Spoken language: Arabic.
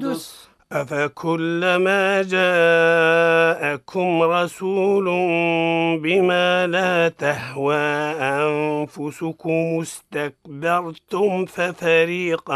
قدس. أفكلما جاءكم رسول بما لا تهوى أنفسكم استكبرتم ففريقا